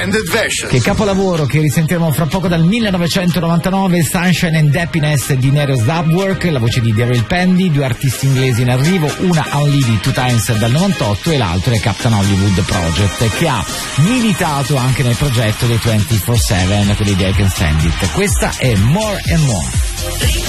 Che capolavoro che risentiremo fra poco dal 1999, Sunshine and Happiness di Nero's Dubwork, la voce di Daryl Pendy, due artisti inglesi in arrivo, una Unleaded Two Times dal 98 e l'altro è Captain Hollywood Project, che ha militato anche nel progetto dei 24/7, quelli di I Can Stand It. Questa è More and More.